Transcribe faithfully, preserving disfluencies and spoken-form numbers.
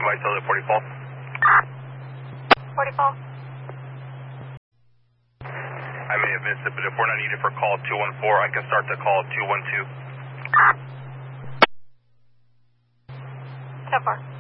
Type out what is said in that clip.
Somebody tell it forty-four. forty-four. I may have missed it, but if we're not needed for call two one four, I can start the call two one two. ten four.